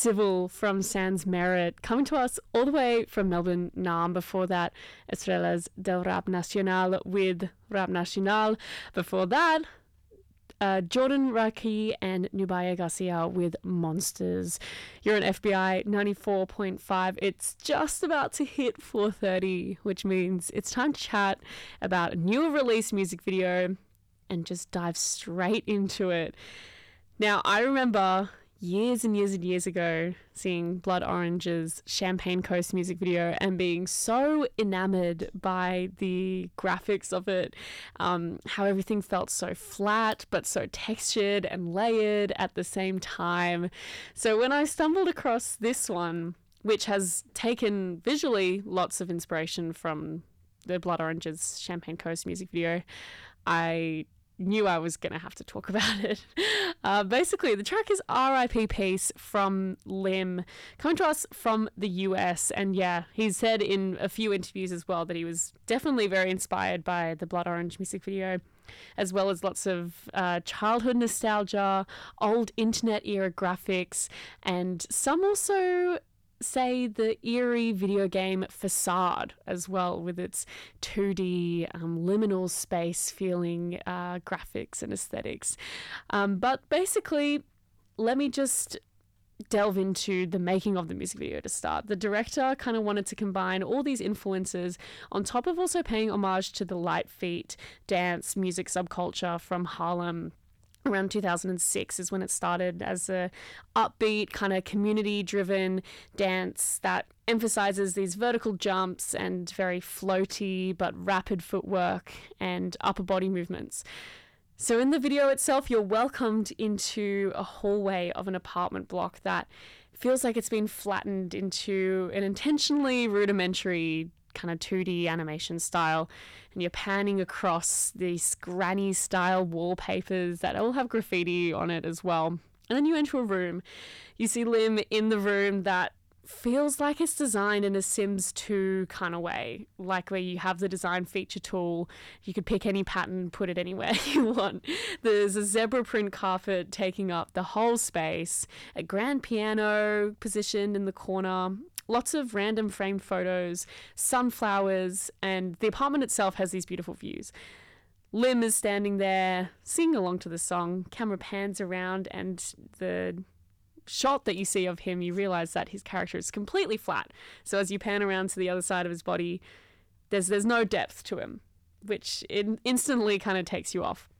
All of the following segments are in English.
Civil from Sans Merit, coming to us all the way from Melbourne, Naarm. Before that, Estrelas del Rap Nacional with Rap Nacional. Before that, Jordan Raki and Nubaya Garcia with Monsters. You're on FBI 94.5. It's just about to hit 4:30, which means it's time to chat about a new release music video and just dive straight into it. Now, I remember years and years and years ago seeing Blood Orange's Champagne Coast music video and being so enamored by the graphics of it, how everything felt so flat but so textured and layered at the same time. So when I stumbled across this one, which has taken visually lots of inspiration from the Blood Orange's Champagne Coast music video, I knew I was going to have to talk about it. Basically, the track is R.I.P. Peace from Lim, coming to us from the US. And yeah, he's said in a few interviews as well that he was definitely very inspired by the Blood Orange music video, as well as lots of childhood nostalgia, old internet era graphics, and some also say the eerie video game Facade as well, with its 2D liminal space feeling graphics and aesthetics. But basically, let me just delve into the making of the music video to start. The director kind of wanted to combine all these influences on top of also paying homage to the light feet dance music subculture from Harlem. Around 2006 is when it started as a upbeat kind of community-driven dance that emphasizes these vertical jumps and very floaty but rapid footwork and upper body movements. So in the video itself, you're welcomed into a hallway of an apartment block that feels like it's been flattened into an intentionally rudimentary kind of 2D animation style, and you're panning across these granny style wallpapers that all have graffiti on it as well. And then you enter a room. You see Lim in the room that feels like it's designed in a Sims 2 kind of way, like where you have the design feature tool, you could pick any pattern, put it anywhere you want. There's a zebra print carpet taking up the whole space, a grand piano positioned in the corner, lots of random framed photos, sunflowers, and the apartment itself has these beautiful views. Lim is standing there singing along to the song. Camera pans around, and the shot that you see of him, you realize that his character is completely flat. So as you pan around to the other side of his body, there's no depth to him, which instantly kind of takes you off.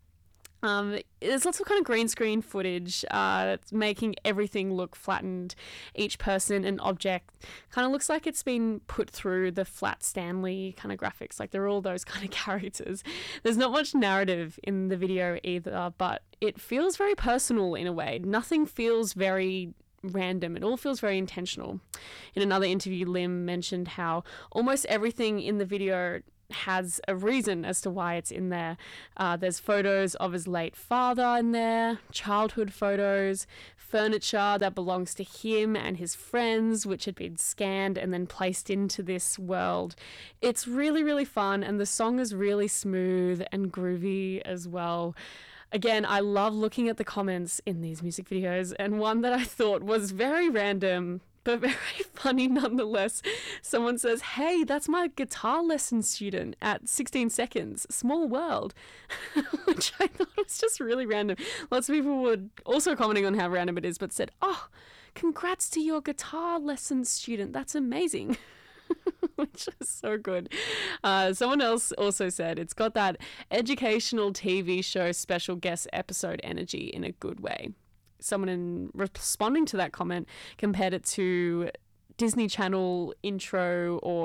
There's lots of kind of green screen footage making everything look flattened. Each person and object kind of looks like it's been put through the Flat Stanley kind of graphics, like they're all those kind of characters. There's not much narrative in the video either, but it feels very personal in a way. Nothing feels very random. It all feels very intentional. In another interview, Lim mentioned how almost everything in the video has a reason as to why it's in there. There's photos of his late father in there, childhood photos, furniture that belongs to him and his friends, which had been scanned and then placed into this world. It's really, really fun, and the song is really smooth and groovy as well. Again, I love looking at the comments in these music videos, and one that I thought was very random but very funny nonetheless. Someone says, "Hey, that's my guitar lesson student at 16 seconds. Small world." Which I thought was just really random. Lots of people were also commenting on how random it is, but said, "Oh, congrats to your guitar lesson student. That's amazing." Which is so good. Someone else also said it's got that educational TV show special guest episode energy in a good way. Someone in responding to that comment compared it to Disney Channel intro or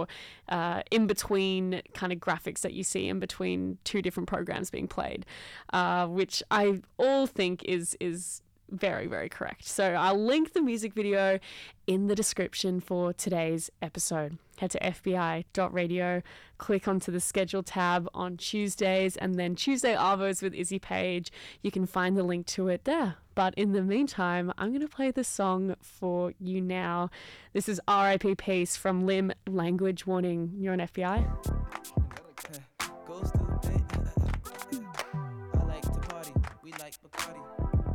in between kind of graphics that you see in between two different programs being played, which I all think is very, very correct. So I'll link the music video in the description for today's episode. Head to fbi.radio, click onto the schedule tab on Tuesdays, and then Tuesday Arvos with Izzy Page. You can find the link to it there. But in the meantime, I'm going to play the song for you now. This is R.I.P. Peace from Lim, Language Warning. You're on FBI.